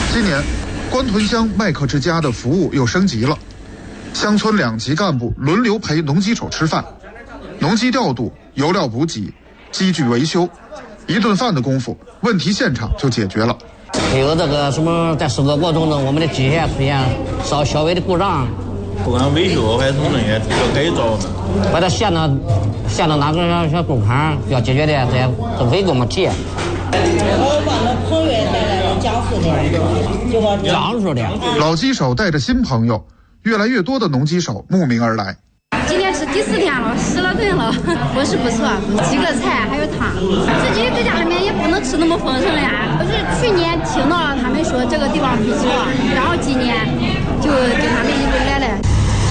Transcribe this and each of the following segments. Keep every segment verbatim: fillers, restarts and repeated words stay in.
今年，关屯乡麦克之家的服务又升级了，乡村两级干部轮流陪农机手吃饭，农机调度、油料补给、机具维修，一顿饭的功夫，问题现场就解决了。 还有这个什么，在施作过程中，我们的机械出现稍小微的故障， 不管维修还是什么东西要改造的， 把它线到线到哪个小工坎要解决的，这都可以给我们提。 我帮我朋友带来了江苏的，就我江苏的老机手带着新朋友，越来越多的农机手慕名而来。 今天是第四天了，十来顿了，伙食不错，几个菜还有汤。自己在家里面也不能吃那么丰盛呀。我是去年听到了他们说这个地方不错，然后今年就跟他们一路来了。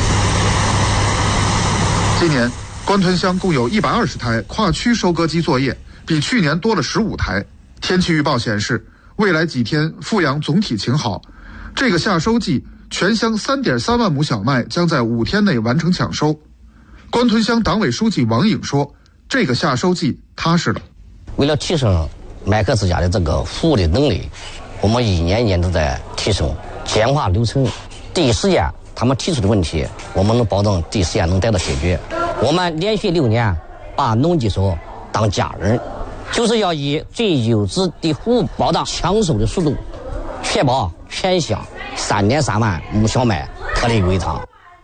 今年关屯乡共有一百二十台跨区收割机作业，比去年多了十五台。天气预报显示，未来几天阜阳总体晴好。这个夏收季，全乡 三点三万亩小麦将在五天内完成抢收。关屯乡党委书记王颖说，这个夏收季踏实了。 为了提升麦克之家的这个服务的能力，我们一年一年都在提升，简化流程，第一时间他们提出的问题，我们能保证第一时间能得到解决。我们连续六年把农机手当家人，就是要以最优质的服务保障抢收的速度，确保全乡三点三万亩小麦颗粒归仓。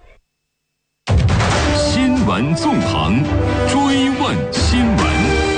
新闻纵横，追问新闻。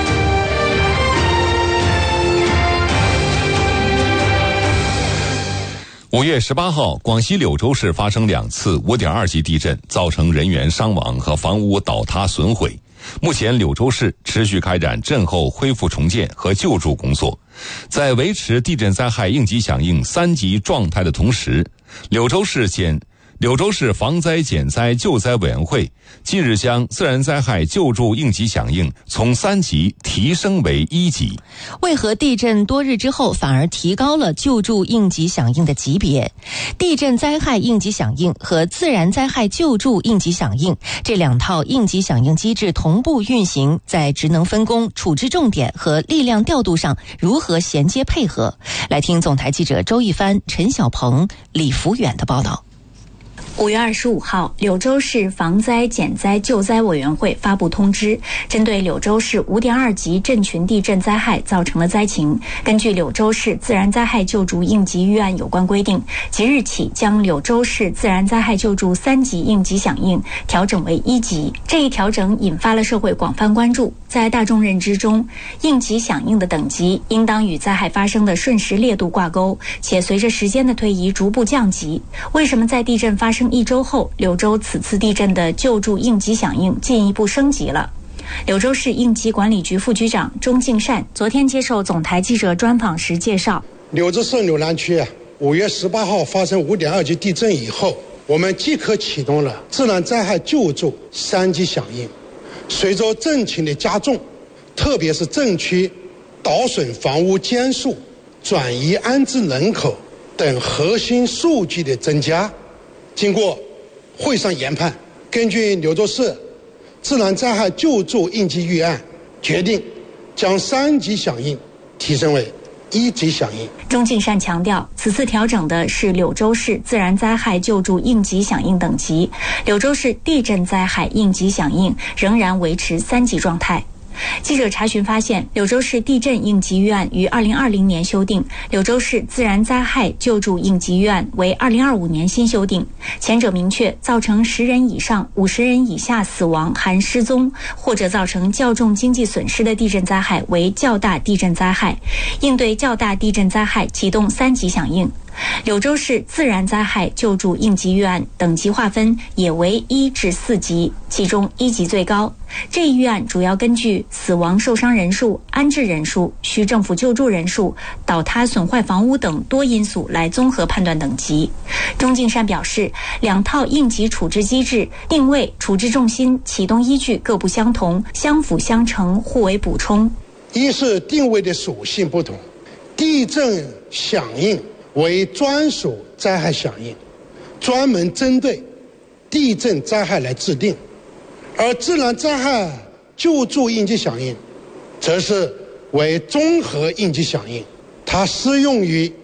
五月十八号，广西柳州市发生两次五点二级地震，造成人员伤亡和房屋倒塌损毁。目前，柳州市持续开展震后恢复重建和救助工作，在维持地震灾害应急响应三级状态的同时，柳州市减柳州市防灾减灾救灾委员会近日将自然灾害救助应急响应从三级提升为一级。 为何地震多日之后反而提高了救助应急响应的级别？地震灾害应急响应和自然灾害救助应急响应这两套应急响应机制同步运行，在职能分工、处置重点和力量调度上如何衔接配合？来听总台记者周一帆、陈小鹏、李福远的报道。 五月二十五号，柳州市防灾减灾救灾委员会发布通知，针对柳州市五点二级震群地震灾害造成的灾情，根据柳州市自然灾害救助应急预案有关规定，即日起将柳州市自然灾害救助三级应急响应调整为一级。这一调整引发了社会广泛关注。在大众认知中，应急响应的等级应当与灾害发生的瞬时烈度挂钩，且随着时间的推移逐步降级。为什么在地震发生一周后，柳州此次地震的救助应急响应进一步升级了？柳州市应急管理局副局长钟敬善昨天接受总台记者专访时介绍， 柳州市柳南区五月十八号发生五点二级地震以后，我们即刻启动了自然灾害救助三级响应。随着震情的加重，特别是震区倒损房屋间数、转移安置人口等核心数据的增加，经过会上研判，根据柳州市自然灾害救助应急预案，决定将三级响应提升为一级响应。 钟敬善强调，此次调整的是柳州市自然灾害救助应急响应等级，柳州市地震灾害应急响应仍然维持三级状态。记者查询发现，柳州市地震应急预案于二零二零年修订，柳州市自然灾害救助应急预案为二零二五年新修订。前者明确，造成十人以上五十人以下死亡含失踪，或者造成较重经济损失的地震灾害为较大地震灾害，应对较大地震灾害启动三级响应。柳州市自然灾害救助应急预案等级划分也为一至四级，其中一级最高。这一预案主要根据死亡受伤人数、安置人数、需政府救助人数、倒塌损坏房屋等多因素来综合判断等级。钟敬善表示，两套应急处置机制定位、处置重心、启动依据各不相同，相辅相成，互为补充。 一是定位的属性不同，地震响应为专属灾害响应，专门针对地震灾害来制定，而自然灾害救助应急响应则是为综合应急响应，它适用于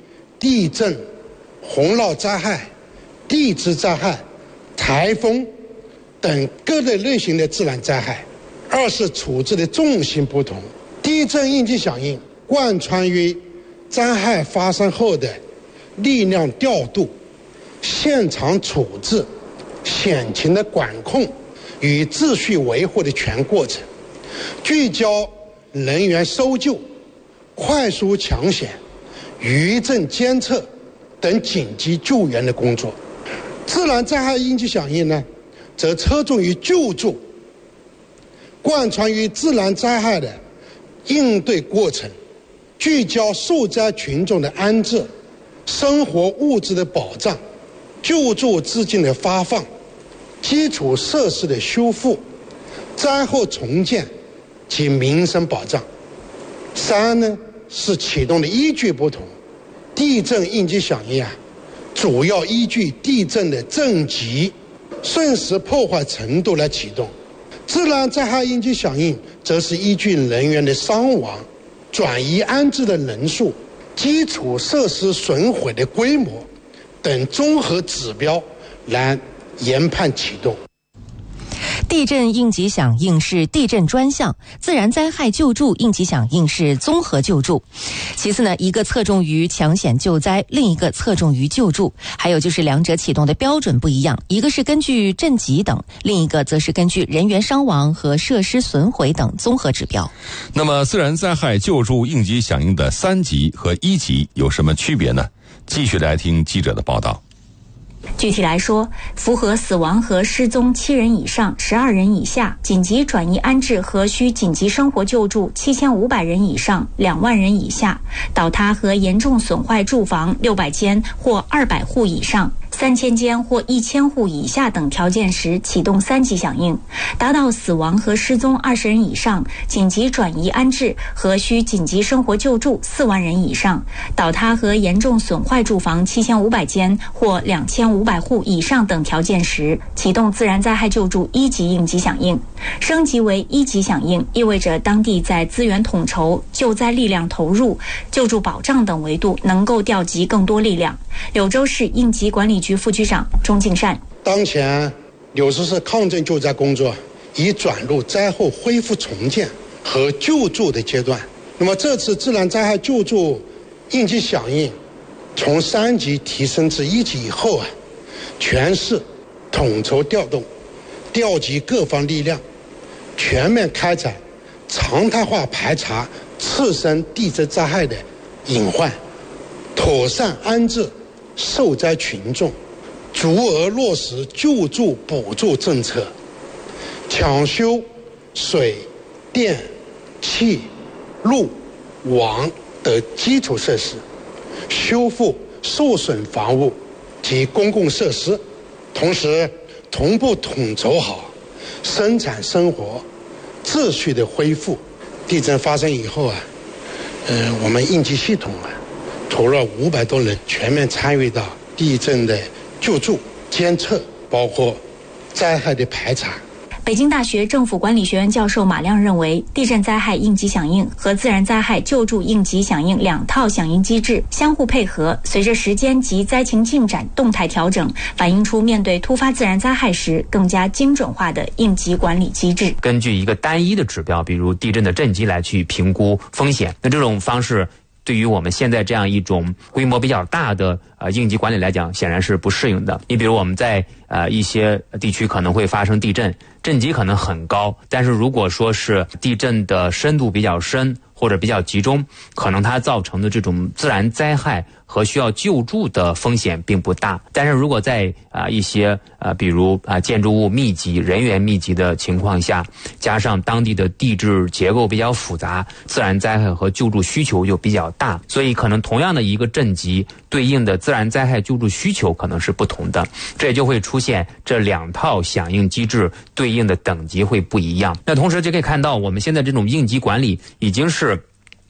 地震、洪涝灾害、地质灾害、台风等各类类型的自然灾害。二是处置的重心不同，地震应急响应贯穿于灾害发生后的力量调度、现场处置、险情的管控与秩序维护的全过程，聚焦人员搜救、快速抢险、余震监测等紧急救援的工作。自然灾害应急响应呢，则侧重于救助，贯穿于自然灾害的应对过程，聚焦受灾群众的安置、生活物资的保障、救助资金的发放、基础设施的修复、灾后重建及民生保障。三呢是启动的依据不同，地震应急响应啊，主要依据地震的震级、瞬时破坏程度来启动；自然灾害应急响应则是依据人员的伤亡、转移安置的人数、基础设施损毁的规模等综合指标来研判启动。 地震应急响应是地震专项，自然灾害救助应急响应是综合救助。其次呢，一个侧重于抢险救灾，另一个侧重于救助。还有就是两者启动的标准不一样，一个是根据震级等，另一个则是根据人员伤亡和设施损毁等综合指标。 那么自然灾害救助应急响应的三级和一级有什么区别呢？继续来听记者的报道。 具体来说，符合死亡和失踪七人以上、十二人以下，紧急转移安置和需紧急生活救助七千五百人以上、两万人以下，倒塌和严重损坏住房六百间或二百户以上、三千间或一千户以下等条件时，启动三级响应；达到死亡和失踪二十人以上、紧急转移安置和需紧急生活救助四万人以上、倒塌和严重损坏住房七千五百间或两千五百户以上等条件时，启动自然灾害救助一级应急响应。升级为一级响应，意味着当地在资源统筹、救灾力量投入、救助保障等维度能够调集更多力量。柳州市应急管理局副局长钟敬善： 当前柳州市抗震救灾工作已转入灾后恢复重建和救助的阶段。那么这次自然灾害救助应急响应从三级提升至一级以后啊，全市统筹调动、调集各方力量，全面开展常态化排查次生地质灾害的隐患，妥善安置受灾群众，足额落实救助补助政策，抢修水电气路网等基础设施，修复受损房屋及公共设施，同时同步统筹好生产生活秩序的恢复。地震发生以后啊，呃，我们应急系统啊，投入了五百多人，全面参与到地震的救助、监测，包括灾害的排查。 北京大学政府管理学院教授马亮认为，地震灾害应急响应和自然灾害救助应急响应两套响应机制相互配合，随着时间及灾情进展动态调整，反映出面对突发自然灾害时更加精准化的应急管理机制。 根据一个单一的指标，比如地震的震级来去评估风险，那这种方式对于我们现在这样一种规模比较大的呃应急管理来讲，显然是不适应的。你比如我们在呃一些地区可能会发生地震，震级可能很高，但是如果说是地震的深度比较深或者比较集中，可能它造成的这种自然灾害和需要救助的风险并不大。但是如果在啊、呃、一些呃比如啊、呃、建筑物密集、人员密集的情况下，加上当地的地质结构比较复杂，自然灾害和救助需求就比较大，所以可能同样的一个震级对应的自然灾害救助需求可能是不同的，这就会出现这两套响应机制对应的等级会不一样。那同时就可以看到，我们现在这种应急管理已经是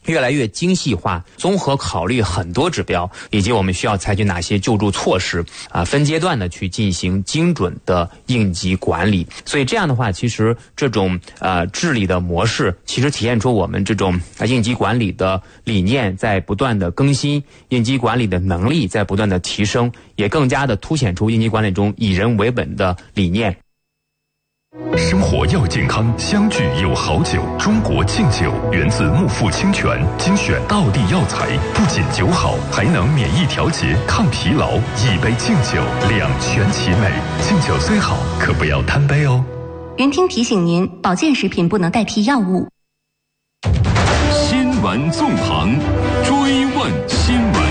越来越精细化，综合考虑很多指标，以及我们需要采取哪些救助措施啊，分阶段的去进行精准的应急管理。所以这样的话，其实这种呃治理的模式，其实体现出我们这种啊应急管理的理念在不断的更新，应急管理的能力在不断的提升，也更加的凸显出应急管理中以人为本的理念。 生活要健康，相聚有好酒。中国劲酒源自木富清泉，精选道地药材，不仅酒好，还能免疫调节、抗疲劳。一杯劲酒，两全其美。劲酒虽好，可不要贪杯哦。 云听提醒您，保健食品不能代替药物。 新闻纵横，追问新闻。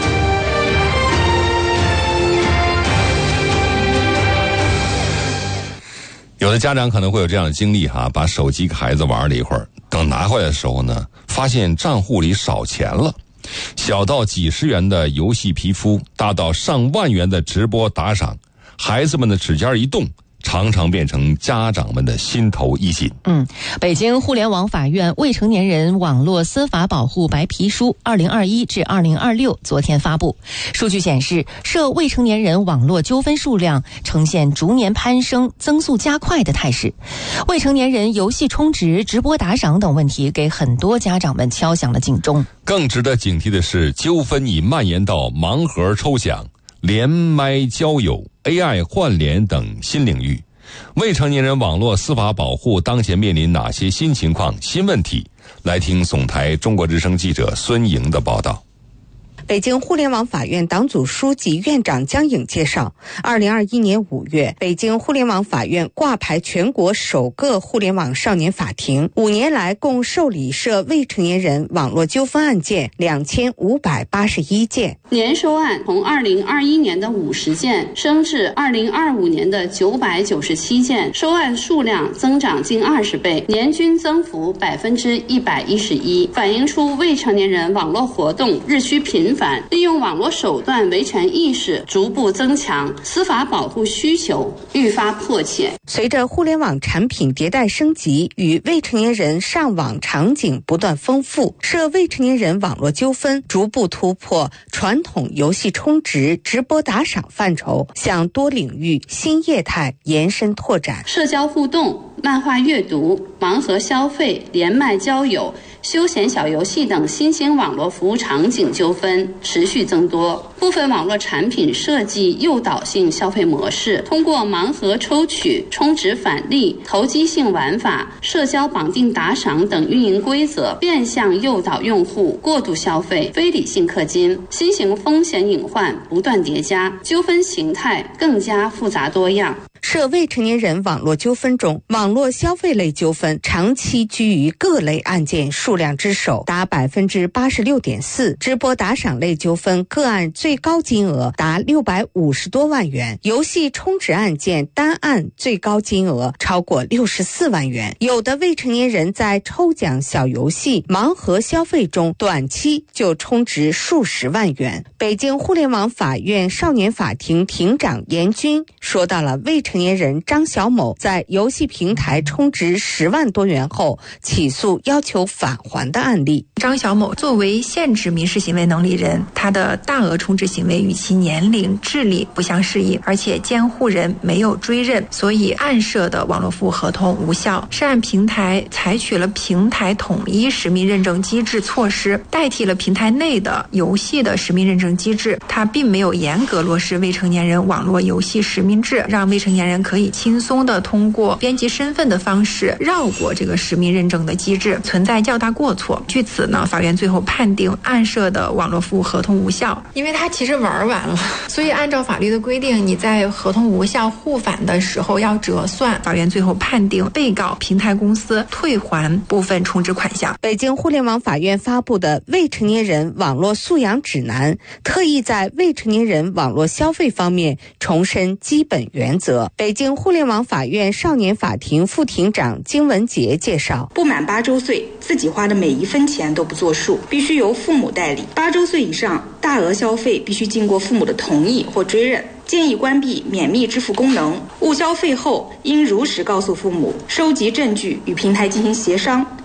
有的家长可能会有这样的经历哈，把手机给孩子玩了一会儿，等拿回来的时候呢，发现账户里少钱了。小到几十元的游戏皮肤，大到上万元的直播打赏，孩子们的指尖一动，常常变成家长们的心头一紧。 嗯，北京互联网法院未成年人网络司法保护白皮书二零二一至二零二六昨天发布。数据显示，涉未成年人网络纠纷数量呈现逐年攀升、增速加快的态势。未成年人游戏充值、直播打赏等问题，给很多家长们敲响了警钟。 更值得警惕的是，纠纷已蔓延到盲盒抽奖、连麦交友、A I 换脸等新领域。未成年人网络司法保护当前面临哪些新情况、新问题？来听总台中国之声记者孙莹的报道。 北京互联网法院党组书记、院长江颖介绍，二零二一年五月，北京互联网法院挂牌全国首个互联网少年法庭，五年来共受理涉未成年人网络纠纷案件两千五百八十一件， 年收案从二零二一年的五十件升至二零二五年的九百九十七件，收案数量增长近二十倍，年均增幅百分之一百一十一，反映出未成年人网络活动日趋频繁。利用网络手段维权意识逐步增强，司法保护需求愈发迫切。 随着互联网产品迭代升级与未成年人上网场景不断丰富，涉未成年人网络纠纷逐步突破传统游戏充值、直播打赏范畴，向多领域新业态延伸拓展。 社交互动、漫画阅读、盲盒消费、连麦交友、休闲小游戏等新兴网络服务场景纠纷持续增多，部分网络产品设计诱导性消费模式，通过盲盒抽取、充值返利、投机性玩法、社交绑定打赏等运营规则，变相诱导用户过度消费、非理性氪金。新型风险隐患不断叠加，纠纷形态更加复杂多样。 涉未成年人网络纠纷中，网络消费类纠纷长期居于各类案件数量之首，达百分之八十六点四；直播打赏类纠纷个案最高金额达六百五十多万元；游戏充值案件单案最高金额超过六十四万元。有的未成年人在抽奖小游戏、盲盒消费中，短期就充值数十万元。北京互联网法院少年法庭庭长严军说到了未成年人张小某在游戏平台充值十万多元后起诉要求返还的案例。 张小某作为限制民事行为能力人，他的大额充值行为与其年龄、智力不相适应，而且监护人没有追认，所以案涉的网络服务合同无效。涉案平台采取了平台统一实名认证机制措施，代替了平台内的游戏的实名认证机制，它并没有严格落实未成年人网络游戏实名制，让未成年人可以轻松地通过编辑身份的方式绕过这个实名认证的机制，存在较大过错。据此呢，法院最后判定案涉的网络服务合同无效，因为它其实玩完了，所以按照法律的规定，你在合同无效互返的时候要折算。法院最后判定被告平台公司退还部分充值款项。 北京互联网法院发布的未成年人网络素养指南，特意在未成年人网络消费方面重申基本原则。北京互联网法院少年法庭副庭长金文杰介绍， 不满八周岁，自己花的每一分钱都不作数，必须由父母代理。八周岁以上，大额消费必须经过父母的同意或追认。建议关闭免密支付功能，误消费后应如实告诉父母，收集证据与平台进行协商，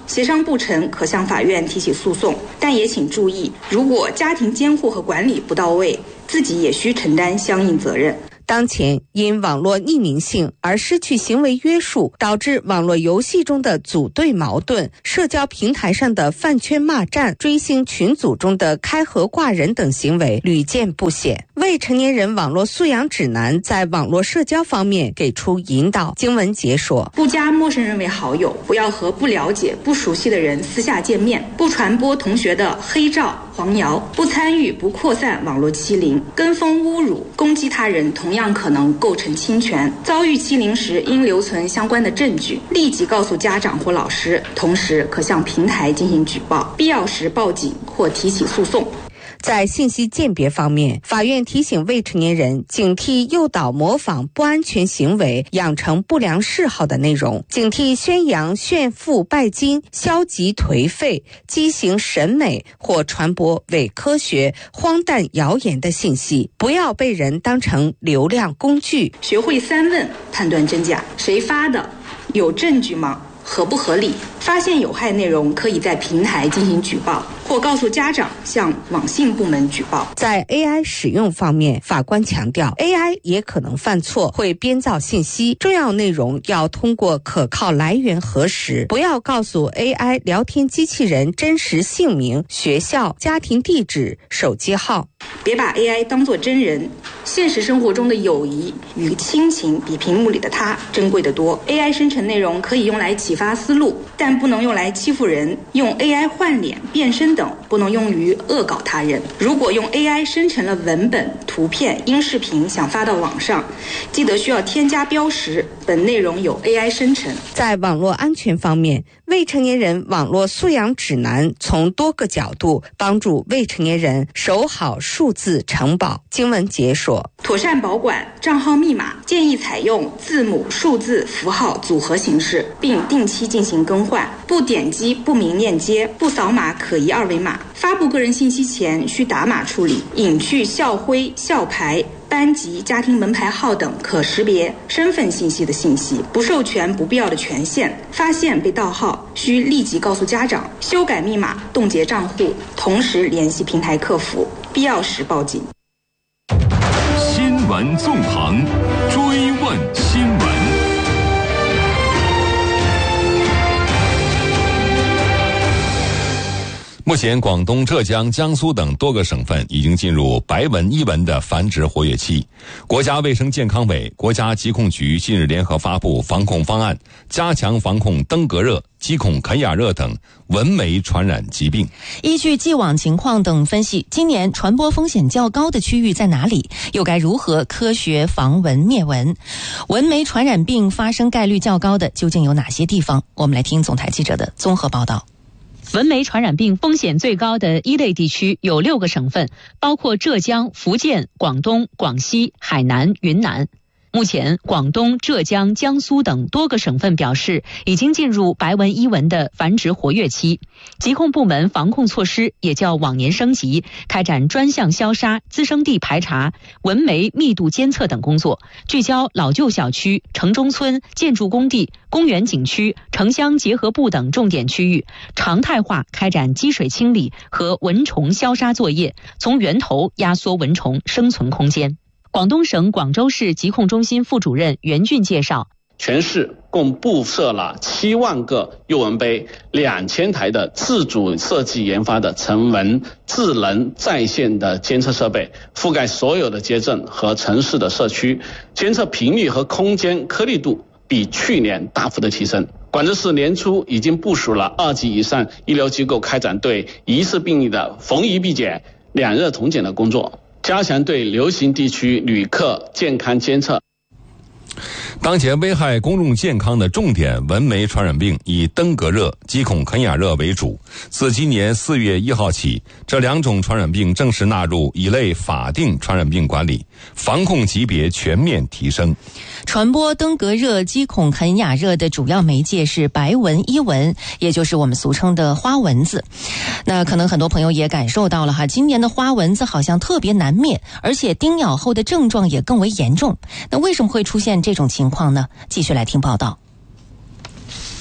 协商不成可向法院提起诉讼，但也请注意，如果家庭监护和管理不到位，自己也需承担相应责任。 当前因网络匿名性而失去行为约束，导致网络游戏中的组队矛盾、社交平台上的饭圈骂战、追星群组中的开合挂人等行为屡见不鲜。未成年人网络素养指南在网络社交方面给出引导。经文解说： 不加陌生人为好友，不要和不了解、不熟悉的人私下见面，不传播同学的黑照、黄谣，不参与、不扩散网络欺凌、跟风侮辱、攻击他人，同样可能构成侵权。遭遇欺凌时，应留存相关的证据，立即告诉家长或老师，同时可向平台进行举报，必要时报警或提起诉讼。 在信息鉴别方面，法院提醒未成年人警惕诱导模仿不安全行为、养成不良嗜好的内容，警惕宣扬炫富拜金、消极颓废、畸形审美或传播伪科学、荒诞谣言的信息，不要被人当成流量工具。 学会三问，判断真假：谁发的？有证据吗？合不合理？发现有害内容，可以在平台进行举报，或告诉家长向网信部门举报。 在 A I 使用方面，法官强调 A I 也可能犯错，会编造信息，重要内容要通过可靠来源核实，不要告诉 A I 聊天机器人真实姓名、学校、家庭地址、手机号。 别把 A I 当作真人，现实生活中的友谊与亲情比屏幕里的他珍贵得多。 A I 生成内容可以用来启发思路，但不能用来欺负人。用 A I 换脸、变身等不能用于恶搞他人。如果用 A I 生成了文本、图片、音视频想发到网上，记得需要添加标识，本内容有 A I 生成。 在网络安全方面，未成年人网络素养指南从多个角度帮助未成年人守好数字城堡。经文解说： 妥善保管账号密码，建议采用字母、数字、符号组合形式，并定期进行更换。不点击不明链接，不扫码可疑二维码。发布个人信息前需打码处理，隐去校徽、校牌、班级、家庭门牌号等可识别身份信息的信息，不授权不必要的权限。发现被盗号，需立即告诉家长，修改密码、冻结账户，同时联系平台客服，必要时报警。 新闻纵横，追问新闻。 目前，广东、浙江、江苏等多个省份已经进入白纹伊蚊的繁殖活跃期。国家卫生健康委、国家疾控局近日联合发布防控方案，加强防控登革热、鸡孔肯雅热等蚊媒传染疾病。 依据既往情况等分析，今年传播风险较高的区域在哪里？又该如何科学防蚊灭蚊？蚊媒传染病发生概率较高的究竟有哪些地方？我们来听总台记者的综合报道。 蚊媒传染病风险最高的一类地区有六个省份，包括浙江、福建、广东、广西、海南、云南。目前，广东、浙江、江苏等多个省份表示已经进入白纹伊蚊的繁殖活跃期，疾控部门防控措施也较往年升级，开展专项消杀、滋生地排查、蚊媒密度监测等工作，聚焦老旧小区、城中村、建筑工地、公园景区、城乡结合部等重点区域，常态化开展积水清理和蚊虫消杀作业，从源头压缩蚊虫生存空间。广东省广州市疾控中心副主任袁俊介绍， 全市共布设了七万个诱蚊杯，两千台的自主设计研发的成蚊智能在线的监测设备，覆盖所有的街镇和城市的社区，监测频率和空间颗粒度比去年大幅的提升。广州市年初已经部署了二级以上医疗机构开展对疑似病例的逢疑必检、两热同检的工作，加强对流行地区旅客健康监测。 当前危害公众健康的重点蚊媒传染病以登革热、鸡孔肯雅热为主。自今年四月一号起，这两种传染病正式纳入乙类法定传染病管理，防控级别全面提升。 传播登革热、鸡孔肯雅热的主要媒介是白纹伊蚊，也就是我们俗称的花蚊子。那可能很多朋友也感受到了哈，今年的花蚊子好像特别难灭，而且叮咬后的症状也更为严重。那为什么会出现这种情况呢？继续来听报道。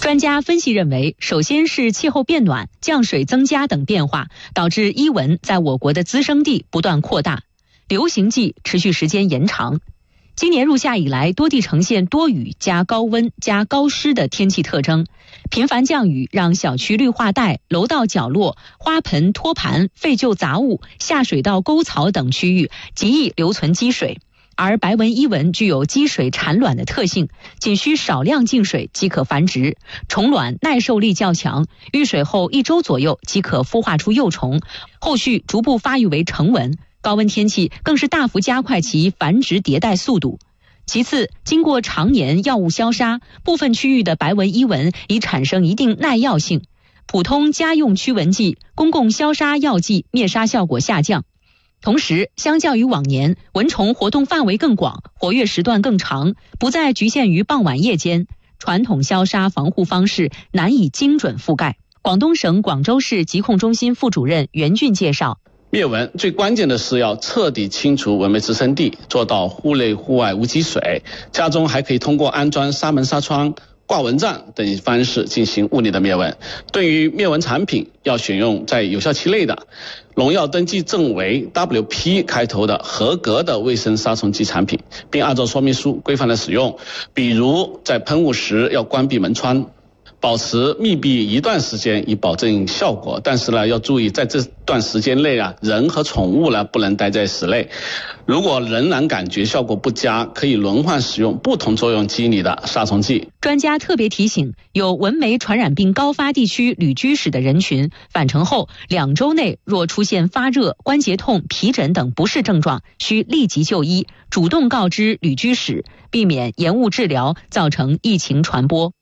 专家分析认为，首先是气候变暖、降水增加等变化，导致伊蚊在我国的滋生地不断扩大，流行季持续时间延长。今年入夏以来，多地呈现多雨加高温加高湿的天气特征，频繁降雨让小区绿化带、楼道角落、花盆、托盘、废旧杂物、下水道沟槽等区域极易留存积水。而白纹伊蚊具有积水产卵的特性，仅需少量进水即可繁殖，虫卵耐受力较强，遇水后一周左右即可孵化出幼虫，后续逐步发育为成蚊。高温天气更是大幅加快其繁殖迭代速度。其次，经过常年药物消杀，部分区域的白纹伊蚊已产生一定耐药性，普通家用驱蚊剂、公共消杀药剂灭杀效果下降。同时，相较于往年，蚊虫活动范围更广，活跃时段更长，不再局限于傍晚夜间，传统消杀防护方式难以精准覆盖。广东省广州市疾控中心副主任袁俊介绍， 灭蚊最关键的是要彻底清除蚊媒滋生地，做到户内户外无积水。家中还可以通过安装纱门纱窗、挂蚊帐等方式进行物理的灭蚊。对于灭蚊产品，要选用在有效期内的农药登记证为 W P 开头的合格的卫生杀虫剂产品，并按照说明书规范的使用。比如在喷雾时要关闭门窗，保持密闭一段时间以保证效果。但是呢，要注意在这段时间内啊，人和宠物呢不能待在室内。如果仍然感觉效果不佳，可以轮换使用不同作用机理的杀虫剂。 专家特别提醒，有蚊媒传染病高发地区旅居史的人群，返程后两周内若出现发热、关节痛、皮疹等不适症状，需立即就医，主动告知旅居史，避免延误治疗，造成疫情传播。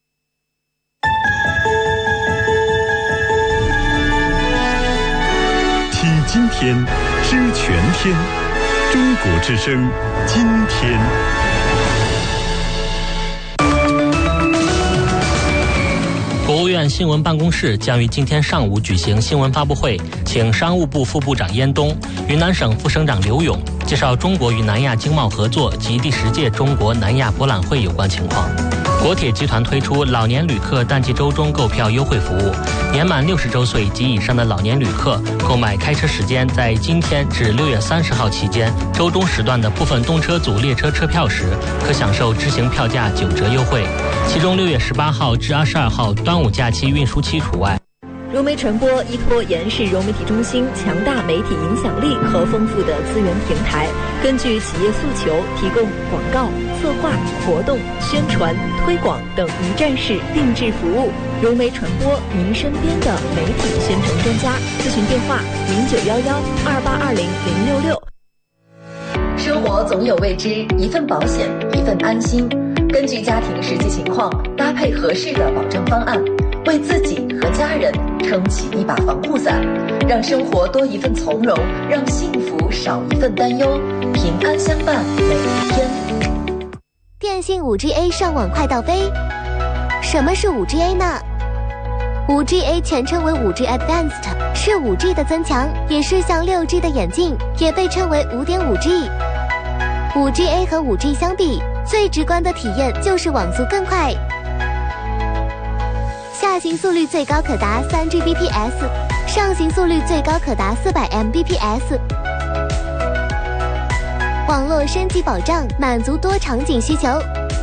听今天，知全天，中国之声，今天。 国务院新闻办公室将于今天上午举行新闻发布会，请商务部副部长燕东、云南省副省长刘勇介绍中国与南亚经贸合作及第十届中国南亚博览会有关情况。国铁集团推出老年旅客淡季周中购票优惠服务，年满六十周岁及以上的老年旅客购买开车时间在今天至六月三十号期间周中时段的部分动车组列车车票时，可享受知行票价九折优惠，其中六月十八号至二十二号端午假期运输期除外。 融媒传播依托延世融媒体中心强大媒体影响力和丰富的资源平台，根据企业诉求，提供广告、策划、活动、宣传、推广等一站式定制服务。融媒传播，您身边的媒体宣传专家。咨询电话：零九幺幺二八二零零六六。 生活总有未知，一份保险，一份安心。根据家庭实际情况，搭配合适的保障方案，为自己和家人撑起一把防护伞，让生活多一份从容，让幸福少一份担忧，平安相伴每一天。 电信 五 G A 上网快到飞。什么是 五 G A 呢？ 五 G A 全称为 五 G Advanced， 是 五 G 的增强，也是向 六 G 的演进，也被称为 五点五 G。 五 G A 和 五 G 相比，最直观的体验就是网速更快，下行速率最高可达 三 G B P S， 上行速率最高可达 四百 M B P S。 网络升级保障，满足多场景需求，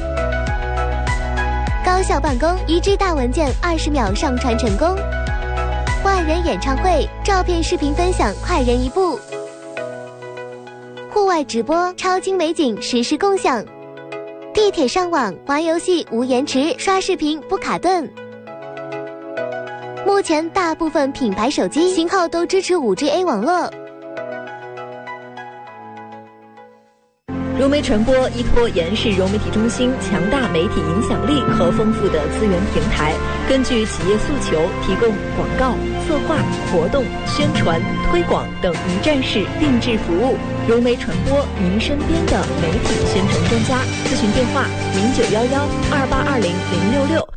高效办公，一 G 大文件二十秒上传成功，万人演唱会，照片视频分享快人一步，户外直播，超精美景实时共享，地铁上网玩游戏无延迟，刷视频不卡顿。目前大部分品牌手机型号都支持 五 G A 网络。 融媒传播依托延世融媒体中心强大媒体影响力和丰富的资源平台，根据企业诉求，提供广告、策划、活动、宣传、推广等一站式定制服务。融媒传播，您身边的媒体宣传专家。咨询电话：零九幺幺二八二零零六六。